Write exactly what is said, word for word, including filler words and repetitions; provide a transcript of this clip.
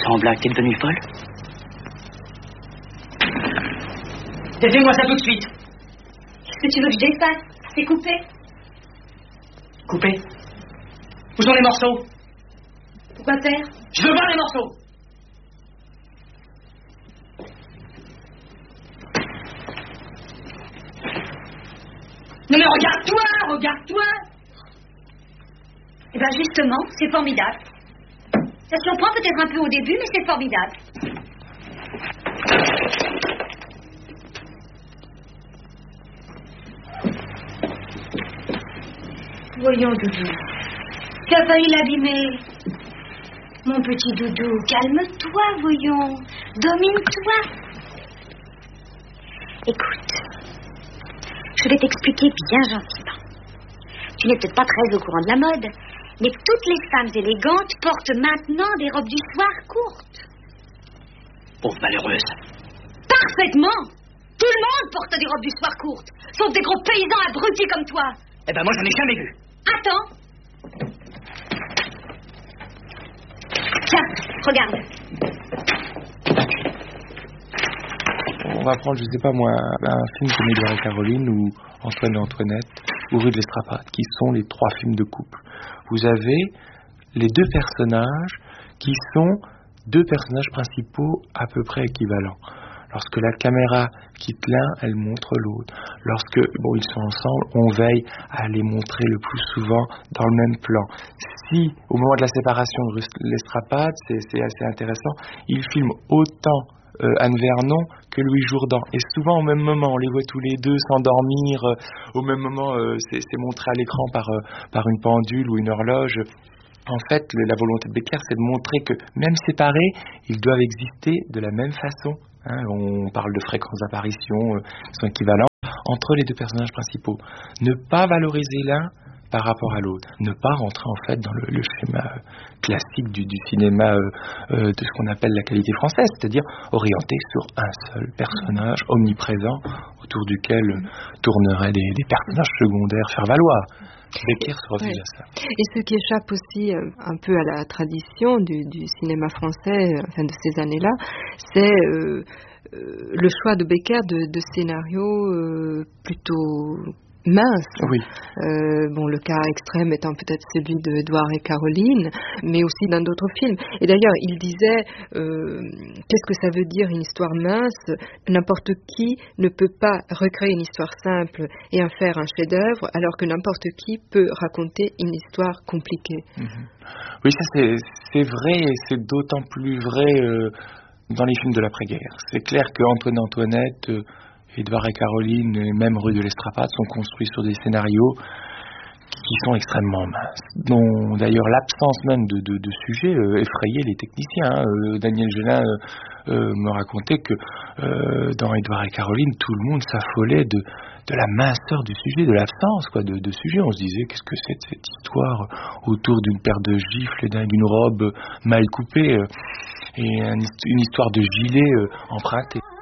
Sans blague, t'es devenue folle? Fais-moi ça tout de suite. Qu'est-ce que tu veux que je défasse? C'est coupé. Coupé? Où sont les morceaux? Pourquoi faire? Je veux voir les morceaux. Non mais regarde-toi, regarde-toi. Eh bien justement, c'est formidable. Ça surprend peut-être un peu au début, mais c'est formidable. Voyons, Doudou. Tu as failli l'abîmer. Mon petit Doudou, calme-toi, voyons. Domine-toi. Écoute, je vais t'expliquer bien gentiment. Tu n'es peut-être pas très au courant de la mode, mais toutes les femmes élégantes portent maintenant des robes du soir courtes. Pauvre malheureuse. Parfaitement. Tout le monde porte des robes du soir courtes, sauf des gros paysans abrutis comme toi. Eh ben moi, j'en ai jamais vu. Attends. Tiens, regarde. On va prendre, je sais pas moi, un film comme Édouard et Caroline ou Antoine et Antoinette ou Rue de l'Estrapade, qui sont les trois films de couple. Vous avez les deux personnages qui sont deux personnages principaux à peu près équivalents. Lorsque la caméra quitte l'un, elle montre l'autre. Lorsque, bon, ils sont ensemble, on veille à les montrer le plus souvent dans le même plan. Si, au moment de la séparation de l'Estrapade, c'est, c'est assez intéressant, ils filment autant euh, Anne Vernon que Louis Jourdan. Et souvent au même moment, on les voit tous les deux s'endormir. Euh, au même moment, euh, c'est, c'est montré à l'écran par, euh, par une pendule ou une horloge. En fait, le, la volonté de Becker, c'est de montrer que, même séparés, ils doivent exister de la même façon. Hein, on parle de fréquences d'apparition euh, qui sont équivalentes entre les deux personnages principaux. Ne pas valoriser l'un par rapport à l'autre. Ne pas rentrer en fait dans le, le schéma euh, classique du, du cinéma euh, euh, de ce qu'on appelle la qualité française, c'est-à-dire orienté sur un seul personnage omniprésent autour duquel euh, tourneraient des, des personnages secondaires faire valoir. Becker se refuse ouais. à ça. Et ce qui échappe aussi euh, un peu à la tradition du, du cinéma français, euh, enfin de ces années-là, c'est euh, euh, le choix de Becker de, de scénarios euh, plutôt minces. Oui. Euh, bon, le cas extrême étant peut-être celui de Édouard et Caroline, mais aussi dans d'autres films. Et d'ailleurs, il disait, euh, qu'est-ce que ça veut dire une histoire mince? N'importe qui ne peut pas recréer une histoire simple et en faire un chef-d'œuvre, alors que n'importe qui peut raconter une histoire compliquée. Mm-hmm. Oui, ça c'est, c'est vrai, et c'est d'autant plus vrai euh, dans les films de l'après-guerre. C'est clair que Antoine et Antoinette, euh, Édouard et Caroline, et même Rue de l'Estrapade, sont construits sur des scénarios qui sont extrêmement minces, dont d'ailleurs l'absence même de, de, de sujet euh, effrayait les techniciens. Hein. Euh, Daniel Gelin euh, euh, me racontait que euh, dans Édouard et Caroline, tout le monde s'affolait de, de la minceur du sujet, de l'absence quoi, de, de sujet. On se disait, qu'est-ce que c'est cette histoire autour d'une paire de gifles et d'une robe mal coupée euh, et un, une histoire de gilet euh, emprunté.